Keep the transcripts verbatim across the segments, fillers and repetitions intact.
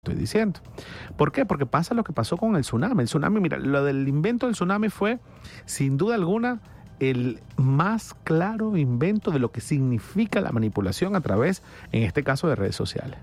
estoy diciendo. ¿Por qué? Porque pasa lo que pasó con el tsunami. El tsunami, mira, lo del invento del tsunami fue, sin duda alguna, el más claro invento de lo que significa la manipulación a través, en este caso, de redes sociales.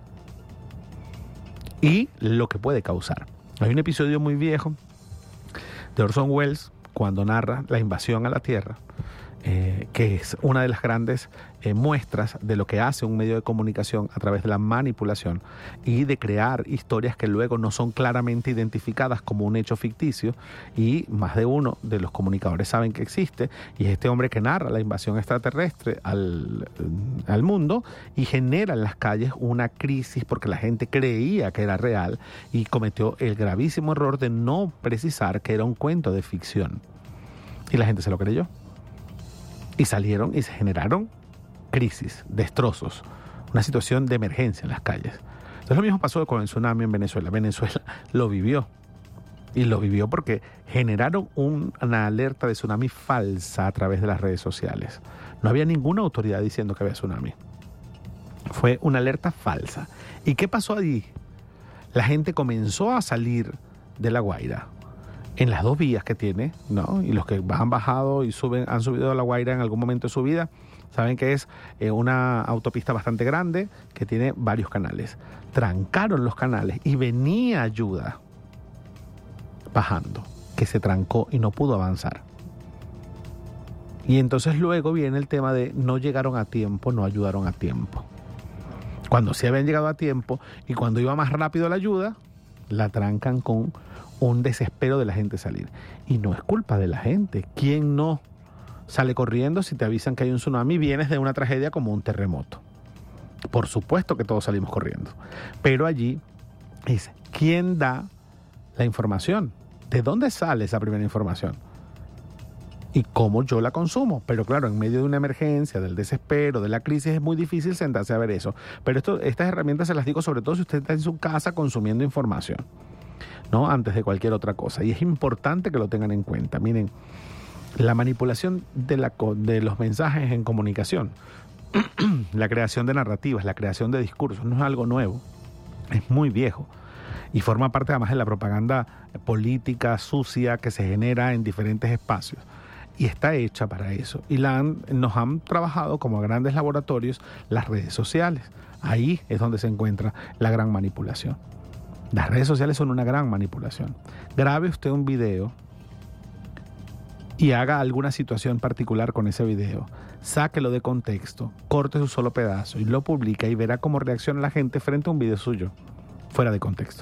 Y lo que puede causar. Hay un episodio muy viejo de Orson Welles cuando narra la invasión a la Tierra, eh, que es una de las grandes eh, muestras de lo que hace un medio de comunicación a través de la manipulación y de crear historias que luego no son claramente identificadas como un hecho ficticio, y más de uno de los comunicadores saben que existe, y es este hombre que narra la invasión extraterrestre al, al mundo y genera en las calles una crisis porque la gente creía que era real y cometió el gravísimo error de no precisar que era un cuento de ficción, y la gente se lo creyó. Y salieron y se generaron crisis, destrozos, una situación de emergencia en las calles. Entonces lo mismo pasó con el tsunami en Venezuela. Venezuela lo vivió. Y lo vivió porque generaron un, una alerta de tsunami falsa a través de las redes sociales. No había ninguna autoridad diciendo que había tsunami. Fue una alerta falsa. ¿Y qué pasó allí? La gente comenzó a salir de La Guaira en las dos vías que tiene, ¿no? Y los que han bajado y suben, han subido a La Guaira en algún momento de su vida, saben que es eh, una autopista bastante grande que tiene varios canales. Trancaron los canales y venía ayuda bajando, que se trancó y no pudo avanzar. Y entonces luego viene el tema de no llegaron a tiempo, no ayudaron a tiempo. Cuando sí habían llegado a tiempo y cuando iba más rápido la ayuda, la trancan con un desespero de la gente salir. Y no es culpa de la gente. ¿Quién no sale corriendo si te avisan que hay un tsunami y vienes de una tragedia como un terremoto? Por supuesto que todos salimos corriendo. Pero allí es ¿quién da la información? ¿De dónde sale esa primera información? Y cómo yo la consumo. Pero claro, en medio de una emergencia, del desespero, de la crisis, es muy difícil sentarse a ver eso. Pero esto, estas herramientas se las digo sobre todo si usted está en su casa consumiendo información, ¿no? Antes de cualquier otra cosa. Y es importante que lo tengan en cuenta. Miren, la manipulación de, la, de los mensajes en comunicación, la creación de narrativas, la creación de discursos, no es algo nuevo. Es muy viejo. Y forma parte además de la propaganda política sucia que se genera en diferentes espacios. Y está hecha para eso. Y la han, nos han trabajado como grandes laboratorios las redes sociales. Ahí es donde se encuentra la gran manipulación. Las redes sociales son una gran manipulación. Grabe usted un video y haga alguna situación particular con ese video. Sáquelo de contexto, corte su solo pedazo y lo publica y verá cómo reacciona la gente frente a un video suyo, fuera de contexto.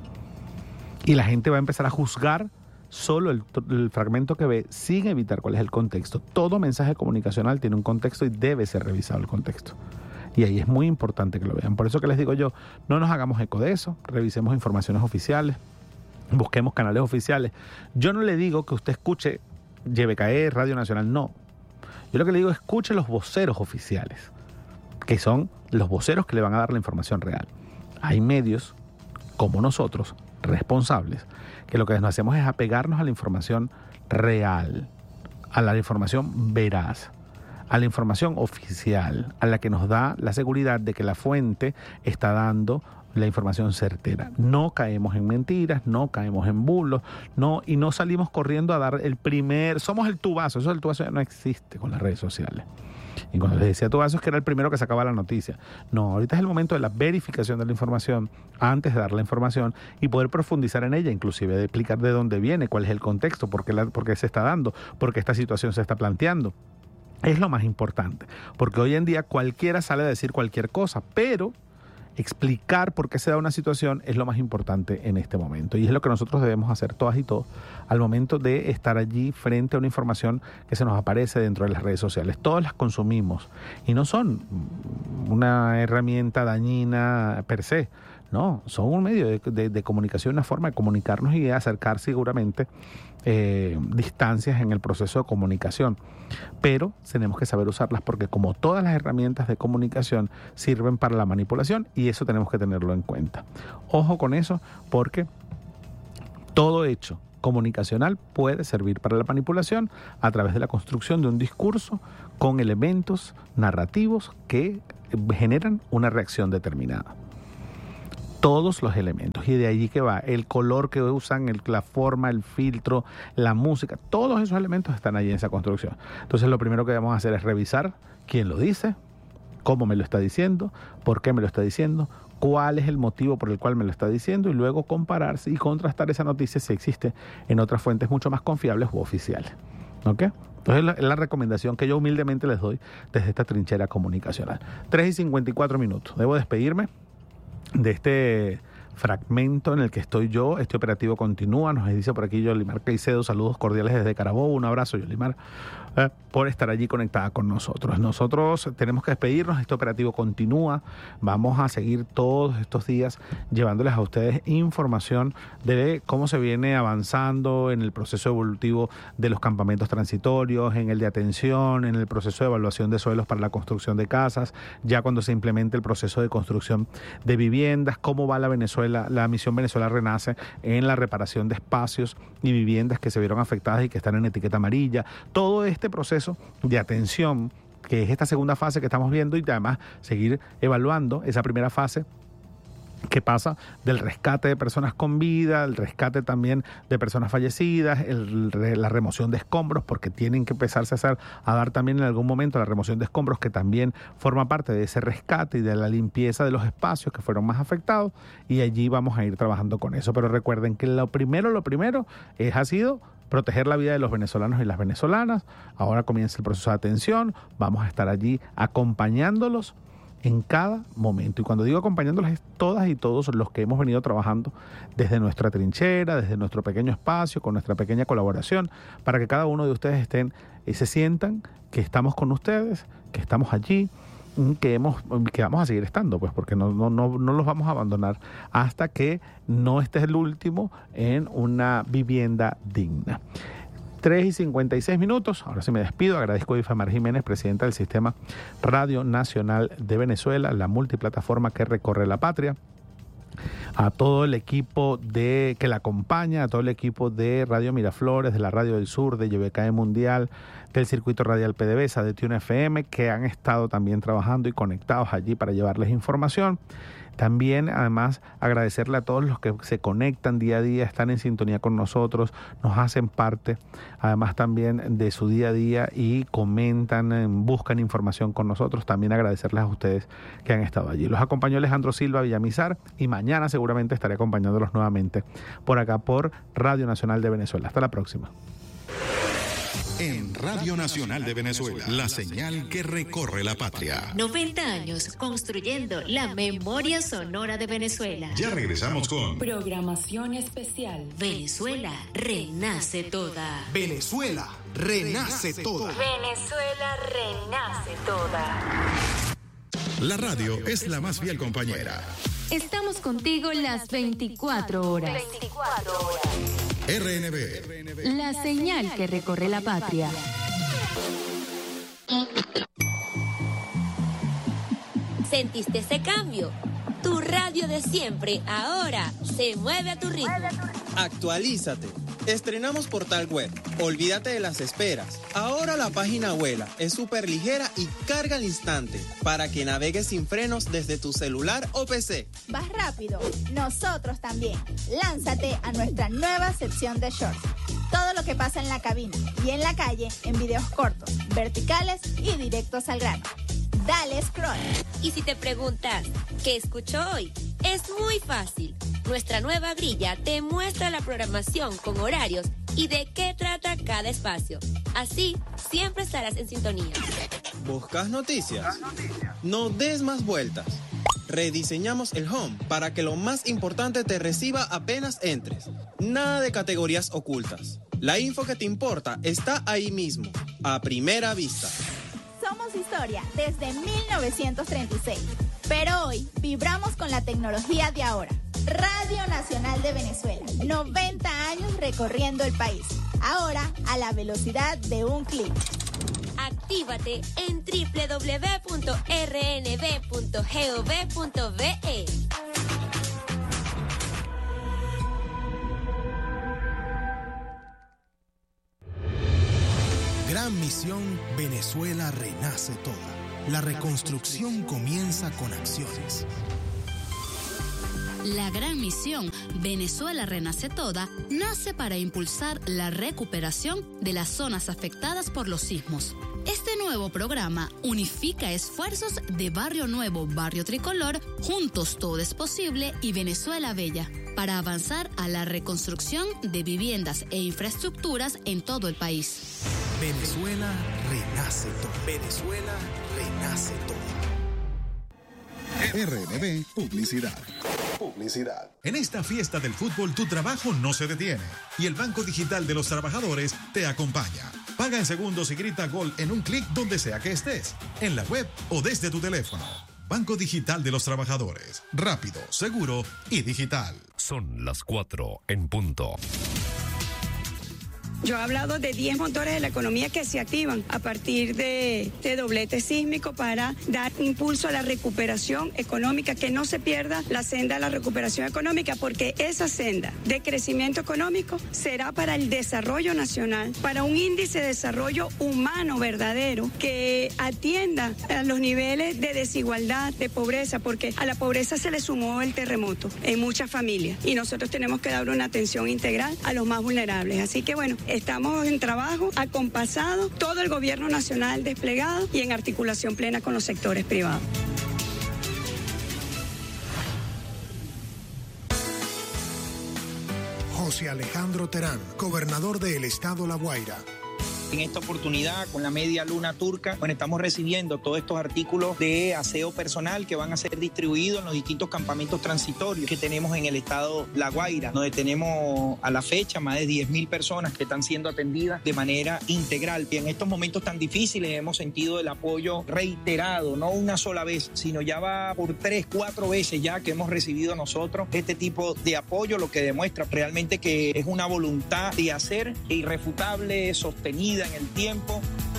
Y la gente va a empezar a juzgar solo el, el fragmento que ve sin evitar cuál es el contexto. Todo mensaje comunicacional tiene un contexto y debe ser revisado el contexto. Y ahí es muy importante que lo vean. Por eso que les digo yo, no nos hagamos eco de eso, revisemos informaciones oficiales, busquemos canales oficiales. Yo no le digo que usted escuche Y B K E, Radio Nacional, no. Yo lo que le digo es escuche los voceros oficiales, que son los voceros que le van a dar la información real. Hay medios, como nosotros, responsables, que lo que nos hacemos es apegarnos a la información real, a la información veraz, a la información oficial, a la que nos da la seguridad de que la fuente está dando la información certera. No caemos en mentiras, no caemos en bulos, no, y no salimos corriendo a dar el primer, somos el tubazo. Eso del tubazo ya no existe con las redes sociales. Y cuando les decía tubazo es que era el primero que sacaba la noticia. No, ahorita es el momento de la verificación de la información antes de dar la información y poder profundizar en ella, inclusive de explicar de dónde viene, cuál es el contexto, por qué, la, por qué se está dando, por qué esta situación se está planteando. Es lo más importante, porque hoy en día cualquiera sale a decir cualquier cosa, pero explicar por qué se da una situación es lo más importante en este momento. Y es lo que nosotros debemos hacer todas y todos al momento de estar allí frente a una información que se nos aparece dentro de las redes sociales. Todas las consumimos y no son una herramienta dañina per se. No, son un medio de, de, de comunicación, una forma de comunicarnos y de acercar seguramente eh, distancias en el proceso de comunicación. Pero tenemos que saber usarlas porque como todas las herramientas de comunicación sirven para la manipulación y eso tenemos que tenerlo en cuenta. Ojo con eso porque todo hecho comunicacional puede servir para la manipulación a través de la construcción de un discurso con elementos narrativos que generan una reacción determinada. todos los elementos, y de allí que va el color que usan, el, la forma, el filtro, la música, todos esos elementos están allí en esa construcción. Entonces lo primero que vamos a hacer es revisar quién lo dice, cómo me lo está diciendo, por qué me lo está diciendo, cuál es el motivo por el cual me lo está diciendo, y luego compararse y contrastar esa noticia si existe en otras fuentes mucho más confiables u oficiales. ¿Ok? Entonces es la, la recomendación que yo humildemente les doy desde esta trinchera comunicacional. tres y cincuenta y cuatro minutos. Debo despedirme de este fragmento en el que estoy yo. Este operativo continúa, nos dice por aquí Yolimar Caicedo, saludos cordiales desde Carabobo, un abrazo Yolimar, eh, por estar allí conectada con nosotros. Nosotros tenemos que despedirnos, este operativo continúa, vamos a seguir todos estos días llevándoles a ustedes información de cómo se viene avanzando en el proceso evolutivo de los campamentos transitorios, en el de atención, en el proceso de evaluación de suelos para la construcción de casas, ya cuando se implemente el proceso de construcción de viviendas, cómo va la Venezuela la misión Venezuela Renace en la reparación de espacios y viviendas que se vieron afectadas y que están en etiqueta amarilla. Todo este proceso de atención, que es esta segunda fase que estamos viendo, y además seguir evaluando esa primera fase que pasa del rescate de personas con vida, el rescate también de personas fallecidas, el, la remoción de escombros, porque tienen que empezarse a hacer, a dar también en algún momento la remoción de escombros, que también forma parte de ese rescate y de la limpieza de los espacios que fueron más afectados, y allí vamos a ir trabajando con eso. Pero recuerden que lo primero, lo primero es, ha sido proteger la vida de los venezolanos y las venezolanas. Ahora comienza el proceso de atención, vamos a estar allí acompañándolos en cada momento. Y cuando digo acompañándolos es todas y todos los que hemos venido trabajando desde nuestra trinchera, desde nuestro pequeño espacio, con nuestra pequeña colaboración, para que cada uno de ustedes estén y se sientan que estamos con ustedes, que estamos allí, que hemos que vamos a seguir estando, pues, porque no, no, no, no los vamos a abandonar hasta que no esté el último en una vivienda digna. tres y cincuenta y seis minutos, ahora sí me despido, agradezco a Ifamar Jiménez, presidenta del Sistema Radio Nacional de Venezuela, la multiplataforma que recorre la patria, a todo el equipo de que la acompaña, a todo el equipo de Radio Miraflores, de la Radio del Sur, de Y B K E Mundial, del Circuito Radial P D V S A, de Tune F M, que han estado también trabajando y conectados allí para llevarles información. También, además, agradecerle a todos los que se conectan día a día, están en sintonía con nosotros, nos hacen parte, además también de su día a día, y comentan, buscan información con nosotros. También agradecerles a ustedes que han estado allí. Los acompañó Alejandro Silva Villamizar, y mañana seguramente estaré acompañándolos nuevamente por acá por Radio Nacional de Venezuela. Hasta la próxima. En Radio Nacional de Venezuela, la señal que recorre la patria. noventa años construyendo la memoria sonora de Venezuela. Ya regresamos con programación especial. Venezuela renace toda. Venezuela renace toda. Venezuela renace toda. La radio es la más fiel compañera. Estamos contigo las veinticuatro horas. veinticuatro horas. R N B, la señal que recorre la patria. ¿Sentiste ese cambio? Tu radio de siempre ahora se mueve a tu ritmo. Actualízate. Estrenamos portal web. Olvídate de las esperas. Ahora la página vuela, es súper ligera y carga al instante para que navegues sin frenos desde tu celular o P C. ¿Vas rápido? Nosotros también. Lánzate a nuestra nueva sección de shorts. Todo lo que pasa en la cabina y en la calle en videos cortos, verticales y directos al grano. Dale scroll. Y si te preguntas, ¿qué escucho hoy? Es muy fácil. Nuestra nueva grilla te muestra la programación con horarios y de qué trata cada espacio. Así, siempre estarás en sintonía. ¿Buscas noticias? No des más vueltas. Rediseñamos el home para que lo más importante te reciba apenas entres. Nada de categorías ocultas. La info que te importa está ahí mismo, a primera vista. Somos historia desde mil novecientos treinta y seis, pero hoy vibramos con la tecnología de ahora. Radio Nacional de Venezuela, noventa años recorriendo el país. Ahora a la velocidad de un clic. Actívate en doble u doble u doble u punto r n b punto gov punto v e. Gran misión, Venezuela renace toda. La reconstrucción comienza con acciones. La gran misión Venezuela Renace Toda nace para impulsar la recuperación de las zonas afectadas por los sismos. Este nuevo programa unifica esfuerzos de Barrio Nuevo, Barrio Tricolor, Juntos Todo es Posible y Venezuela Bella, para avanzar a la reconstrucción de viviendas e infraestructuras en todo el país. Venezuela Renace Toda. Venezuela Renace Toda. R N B Publicidad. Publicidad. En esta fiesta del fútbol tu trabajo no se detiene y el Banco Digital de los Trabajadores te acompaña. Paga en segundos y grita gol en un clic donde sea que estés, en la web o desde tu teléfono. Banco Digital de los Trabajadores. Rápido, seguro y digital. Son las cuatro en punto. Yo he hablado de diez motores de la economía que se activan a partir de, de doblete sísmico para dar impulso a la recuperación económica, que no se pierda la senda de la recuperación económica, porque esa senda de crecimiento económico será para el desarrollo nacional, para un índice de desarrollo humano verdadero que atienda a los niveles de desigualdad, de pobreza, porque a la pobreza se le sumó el terremoto en muchas familias y nosotros tenemos que dar una atención integral a los más vulnerables. Así que bueno, estamos en trabajo acompasado, todo el gobierno nacional desplegado y en articulación plena con los sectores privados. José Alejandro Terán, gobernador del estado La Guaira. En esta oportunidad, con la media luna turca, bueno, estamos recibiendo todos estos artículos de aseo personal que van a ser distribuidos en los distintos campamentos transitorios que tenemos en el estado La Guaira, donde tenemos a la fecha más de diez mil personas que están siendo atendidas de manera integral. Y en estos momentos tan difíciles hemos sentido el apoyo reiterado, no una sola vez, sino ya va por tres, cuatro veces ya que hemos recibido nosotros este tipo de apoyo, lo que demuestra realmente que es una voluntad de hacer irrefutable, sostenida en el tiempo.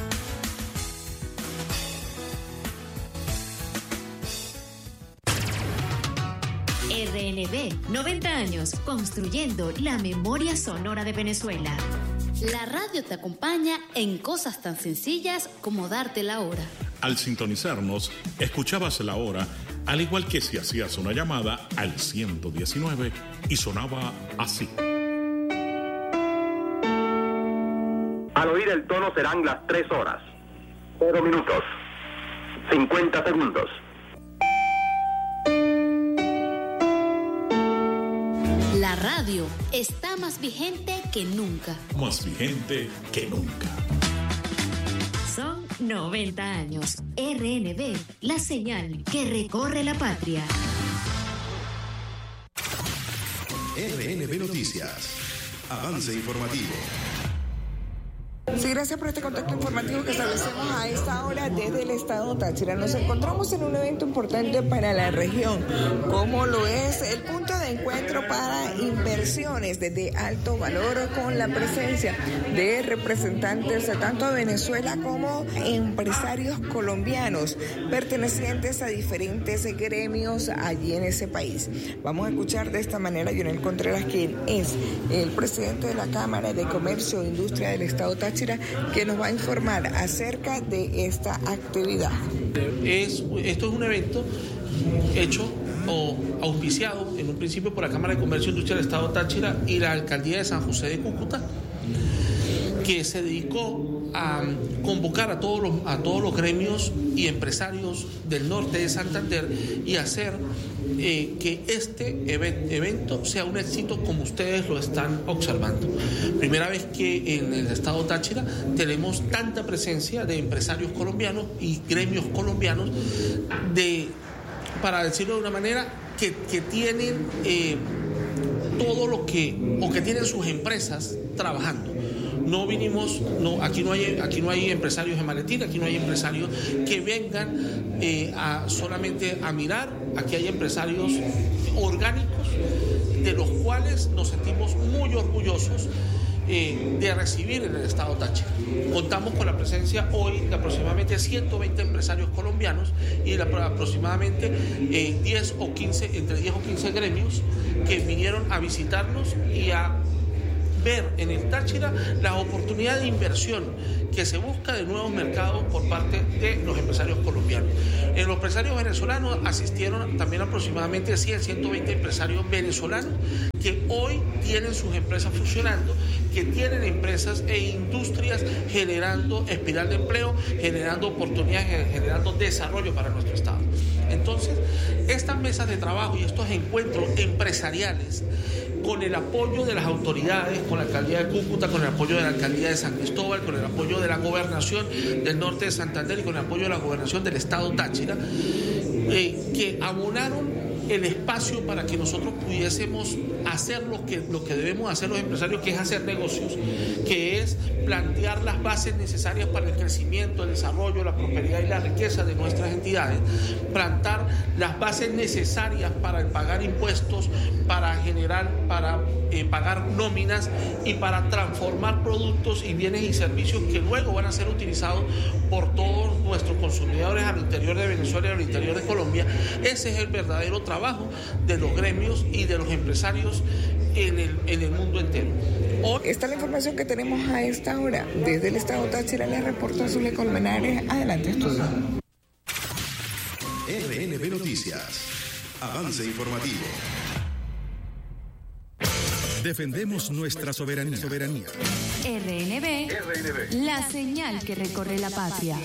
R N B, noventa años, construyendo la memoria sonora de Venezuela. La radio te acompaña en cosas tan sencillas como darte la hora. Al sintonizarnos, escuchabas la hora, al igual que si hacías una llamada al ciento diecinueve y sonaba así. Al oír el tono serán las tres horas, cero minutos, cincuenta segundos. La radio está más vigente que nunca. Más vigente que nunca. Son noventa años. R N B, la señal que recorre la patria. R N B Noticias. Avance informativo. Sí, gracias por este contacto informativo que establecemos a esta hora desde el estado Táchira. Nos encontramos en un evento importante para la región, como lo es el punto de encuentro para inversiones de alto valor, con la presencia de representantes tanto de Venezuela como empresarios colombianos pertenecientes a diferentes gremios allí en ese país. Vamos a escuchar de esta manera a Lionel Contreras, quien es el presidente de la Cámara de Comercio e Industria del estado Táchira, que nos va a informar acerca de esta actividad. Es, esto es un evento hecho o auspiciado en un principio por la Cámara de Comercio e Industria del estado Táchira y la Alcaldía de San José de Cúcuta, que se dedicó a convocar a todos los, a todos los gremios y empresarios del norte de Santander y hacer eh, que este event, evento sea un éxito como ustedes lo están observando. Primera vez que en el estado Táchira tenemos tanta presencia de empresarios colombianos y gremios colombianos, de, para decirlo de una manera, que, que tienen eh, todo lo que, o que tienen sus empresas trabajando. No vinimos, no, aquí no hay, aquí no hay empresarios de maletín, aquí no hay empresarios que vengan eh, a, solamente a mirar. Aquí hay empresarios orgánicos de los cuales nos sentimos muy orgullosos eh, de recibir en el estado Táchira. Contamos con la presencia hoy de aproximadamente ciento veinte empresarios colombianos y de aproximadamente eh, diez o quince, entre diez o quince gremios que vinieron a visitarnos y a ver en el Táchira la oportunidad de inversión que se busca de nuevos mercados por parte de los empresarios colombianos. En los empresarios venezolanos asistieron también aproximadamente cien, ciento veinte empresarios venezolanos que hoy tienen sus empresas funcionando, que tienen empresas e industrias generando espiral de empleo, generando oportunidades, generando desarrollo para nuestro Estado. Entonces, estas mesas de trabajo y estos encuentros empresariales, con el apoyo de las autoridades, con la alcaldía de Cúcuta, con el apoyo de la alcaldía de San Cristóbal, con el apoyo de la gobernación del norte de Santander y con el apoyo de la gobernación del estado Táchira, eh, que abonaron el espacio para que nosotros pudiésemos hacer lo que, lo que debemos hacer los empresarios, que es hacer negocios, que es plantear las bases necesarias para el crecimiento, el desarrollo, la prosperidad y la riqueza de nuestras entidades, plantar las bases necesarias para el pagar impuestos, para generar, para eh, pagar nóminas y para transformar productos y bienes y servicios que luego van a ser utilizados por todos nuestros consumidores al interior de Venezuela y al interior de Colombia. Ese es el verdadero trabajo de los gremios y de los empresarios en el, en el mundo entero. Hoy... Esta es la información que tenemos a esta hora. Desde el estado Táchira les reporta Zule Colmenares. Adelante, estudio. R N B Noticias. Avance informativo. Defendemos nuestra soberanía. soberanía. R N B, R N B, la señal que recorre la patria.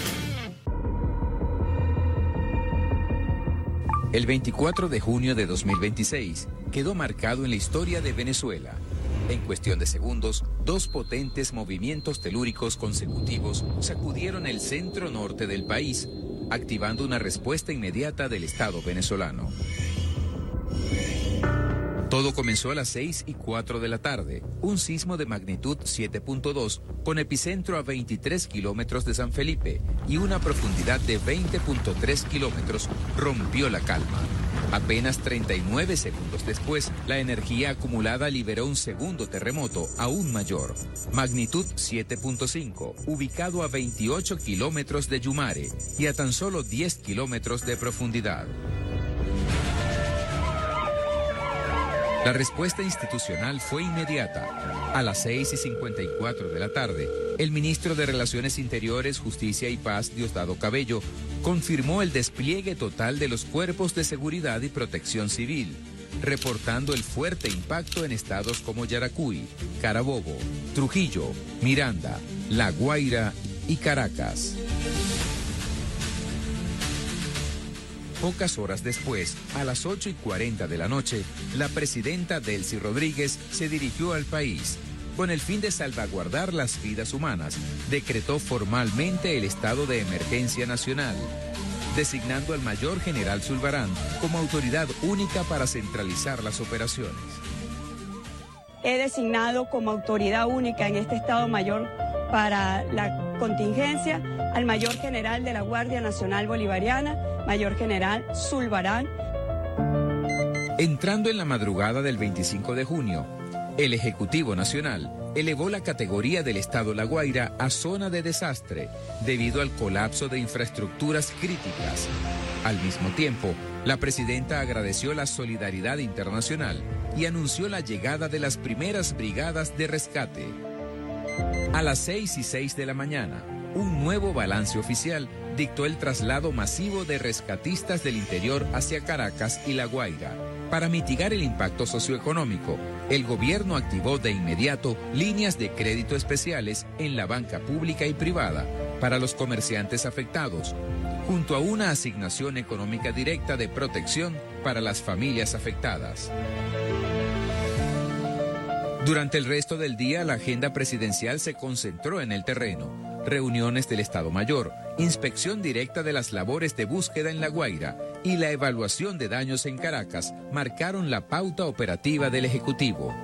El veinticuatro de junio de dos mil veintiséis quedó marcado en la historia de Venezuela. En cuestión de segundos, dos potentes movimientos telúricos consecutivos sacudieron el centro norte del país, activando una respuesta inmediata del Estado venezolano. Todo comenzó a las seis y cuatro de la tarde, un sismo de magnitud siete punto dos con epicentro a veintitrés kilómetros de San Felipe y una profundidad de veinte punto tres kilómetros rompió la calma. Apenas treinta y nueve segundos después, la energía acumulada liberó un segundo terremoto aún mayor, magnitud siete punto cinco, ubicado a veintiocho kilómetros de Yumare y a tan solo diez kilómetros de profundidad. La respuesta institucional fue inmediata. A las seis y cincuenta y cuatro de la tarde, el ministro de Relaciones Interiores, Justicia y Paz, Diosdado Cabello, confirmó el despliegue total de los cuerpos de seguridad y protección civil, reportando el fuerte impacto en estados como Yaracuy, Carabobo, Trujillo, Miranda, La Guaira y Caracas. Pocas horas después, a las ocho y cuarenta de la noche, la presidenta Delcy Rodríguez se dirigió al país. Con el fin de salvaguardar las vidas humanas, decretó formalmente el estado de emergencia nacional, designando al mayor general Zulbarán como autoridad única para centralizar las operaciones. He designado como autoridad única en este estado mayor para la contingencia al mayor general de la Guardia Nacional Bolivariana, Mayor General Zulbarán. Entrando en la madrugada del veinticinco de junio, el Ejecutivo Nacional elevó la categoría del estado La Guaira a zona de desastre debido al colapso de infraestructuras críticas. Al mismo tiempo, la presidenta agradeció la solidaridad internacional y anunció la llegada de las primeras brigadas de rescate. A las seis y seis de la mañana, un nuevo balance oficial dictó el traslado masivo de rescatistas del interior hacia Caracas y La Guaira. Para mitigar el impacto socioeconómico, el gobierno activó de inmediato líneas de crédito especiales en la banca pública y privada para los comerciantes afectados, junto a una asignación económica directa de protección para las familias afectadas. Durante el resto del día, la agenda presidencial se concentró en el terreno. Reuniones del Estado Mayor, inspección directa de las labores de búsqueda en La Guaira y la evaluación de daños en Caracas marcaron la pauta operativa del Ejecutivo.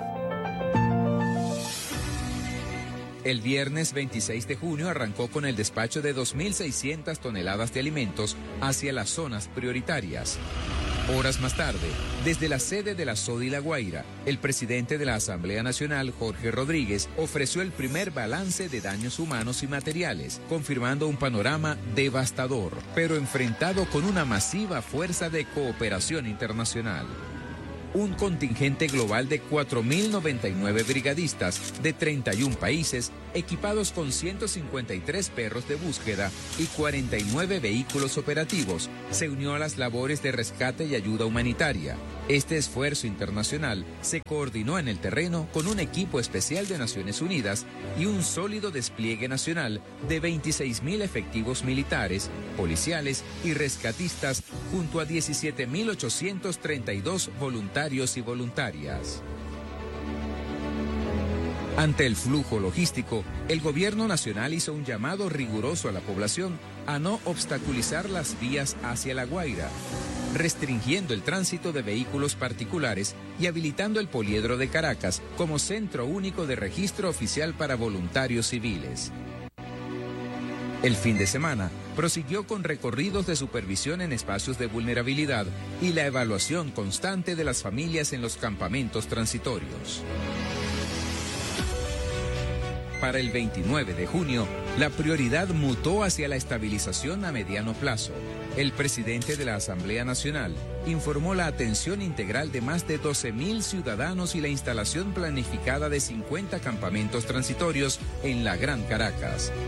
El viernes veintiséis de junio arrancó con el despacho de dos mil seiscientas toneladas de alimentos hacia las zonas prioritarias. Horas más tarde, desde la sede de la SODI La Guaira, el presidente de la Asamblea Nacional, Jorge Rodríguez, ofreció el primer balance de daños humanos y materiales, confirmando un panorama devastador, pero enfrentado con una masiva fuerza de cooperación internacional. un contingente global de cuatro mil noventa y nueve brigadistas de treinta y un países, equipados con ciento cincuenta y tres perros de búsqueda y cuarenta y nueve vehículos operativos, se unió a las labores de rescate y ayuda humanitaria. Este esfuerzo internacional se coordinó en el terreno con un equipo especial de Naciones Unidas y un sólido despliegue nacional de veintiséis mil efectivos militares, policiales y rescatistas junto a diecisiete mil ochocientos treinta y dos voluntarios y voluntarias. Ante el flujo logístico, el gobierno nacional hizo un llamado riguroso a la población a no obstaculizar las vías hacia La Guaira, restringiendo el tránsito de vehículos particulares y habilitando el Poliedro de Caracas como centro único de registro oficial para voluntarios civiles. El fin de semana prosiguió con recorridos de supervisión en espacios de vulnerabilidad y la evaluación constante de las familias en los campamentos transitorios. Para el veintinueve de junio, la prioridad mutó hacia la estabilización a mediano plazo. El presidente de la Asamblea Nacional informó la atención integral de más de doce mil ciudadanos y la instalación planificada de cincuenta campamentos transitorios en la Gran Caracas.